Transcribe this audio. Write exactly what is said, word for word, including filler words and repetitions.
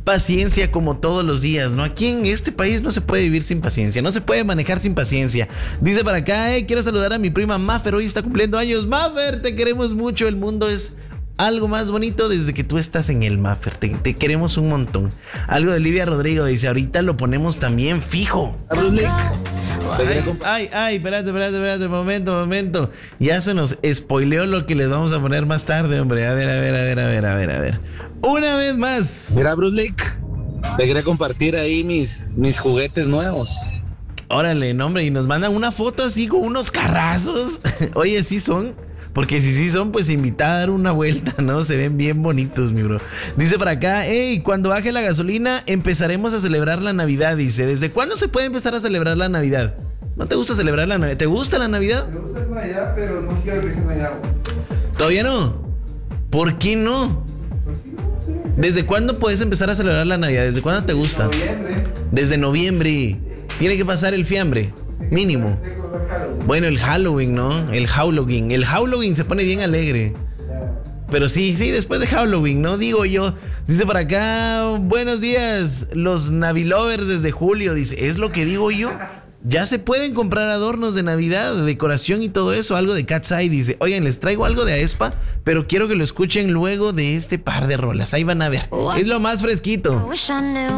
paciencia como todos los días, ¿no? Aquí en este país no se puede vivir sin paciencia, no se puede manejar sin paciencia. Dice para acá, eh, quiero saludar a mi prima Maffer, hoy está cumpliendo años. Maffer, te queremos mucho, el mundo es algo más bonito desde que tú estás en el Maffer, te, te queremos un montón. Algo de Livia Rodrigo dice, ahorita lo ponemos también fijo. Ay, ay, ay, espérate, espérate, espérate, momento, momento. Ya se nos spoileó lo que les vamos a poner más tarde, hombre. A ver, a ver, a ver, a ver, a ver, a ver. Una vez más. Mira, Bruce Lee, te quería compartir ahí mis, mis juguetes nuevos. Órale, no, hombre, y nos mandan una foto así con unos carrazos. Oye, ¿sí son? Porque si sí son, pues invita a dar una vuelta, ¿no? Se ven bien bonitos, mi bro. Dice por acá, hey, cuando baje la gasolina empezaremos a celebrar la Navidad, dice. ¿Desde cuándo se puede empezar a celebrar la Navidad? ¿No te gusta celebrar la Navidad? ¿Te gusta la Navidad? Me gusta la Navidad, pero no quiero que sea Navidad. ¿Todavía no? ¿Por qué no? ¿Desde cuándo puedes empezar a celebrar la Navidad? ¿Desde cuándo te gusta? Noviembre. Desde noviembre. Tiene que pasar el fiambre, mínimo. Bueno, el Halloween, ¿no? El Halloween. El Halloween se pone bien alegre. Pero sí, sí, después de Halloween, ¿no? Digo yo. Dice por acá, buenos días, los Navilovers desde julio. Dice, es lo que digo yo. Ya se pueden comprar adornos de Navidad, decoración y todo eso. Algo de Cat's Eye. Dice, oigan, les traigo algo de aespa, pero quiero que lo escuchen luego de este par de rolas. Ahí van a ver. Es lo más fresquito.